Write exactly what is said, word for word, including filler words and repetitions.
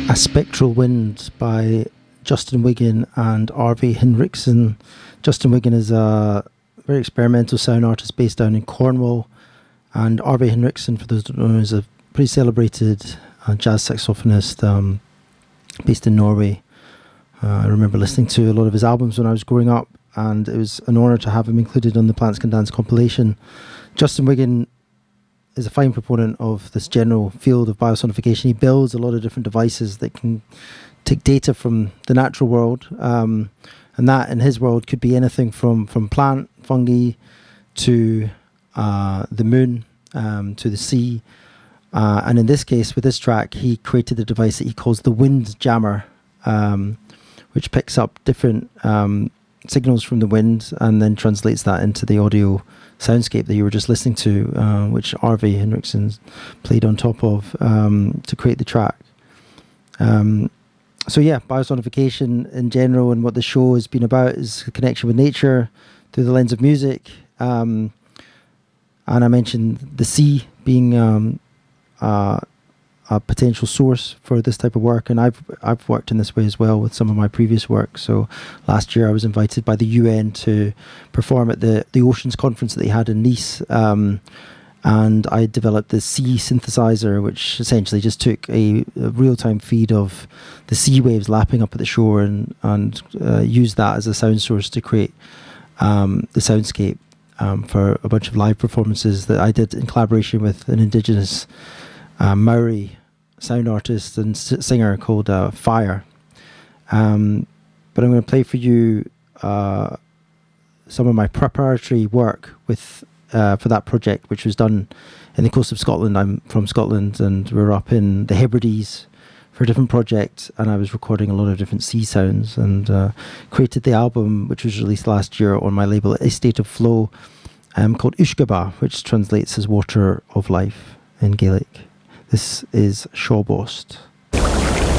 A Spectral Wind by Justin Wiggin and Arve Henriksen. Justin Wiggin is a very experimental sound artist based down in Cornwall, and Arve Henriksen, for those who don't know, is a pretty celebrated uh, jazz saxophonist um, based in Norway. Uh, I remember listening to a lot of his albums when I was growing up, and it was an honour to have him included on the Plants Can Dance compilation. Justin Wiggin is a fine proponent of this general field of biosonification. He builds a lot of different devices that can take data from the natural world, um, and that in his world could be anything from from plant, fungi, to uh, the moon, um, to the sea. Uh, and in this case, with this track, he created a device that he calls the Wind Jammer, um, which picks up different um, signals from the wind and then translates that into the audio soundscape that you were just listening to, uh, which Arve Henriksen played on top of um, to create the track. Um, so yeah, biosonification in general, and what the show has been about is a connection with nature through the lens of music. Um, and I mentioned the sea being um, uh, a potential source for this type of work, and I've I've worked in this way as well with some of my previous work. So last year I was invited by the U N to perform at the the Oceans Conference that they had in Nice, um, and I developed the sea synthesizer, which essentially just took a, a real-time feed of the sea waves lapping up at the shore, and and uh, used that as a sound source to create um, the soundscape um, for a bunch of live performances that I did in collaboration with an indigenous Uh, Maori sound artist and s- singer called uh, Fire. Um, but I'm going to play for you uh, some of my preparatory work with uh, for that project, which was done in the coast of Scotland. I'm from Scotland, and we were up in the Hebrides for a different project, and I was recording a lot of different sea sounds, and uh, created the album, which was released last year on my label A State of Flow, um, called Ushkaba, which translates as Water of Life in Gaelic. This is Shawbost.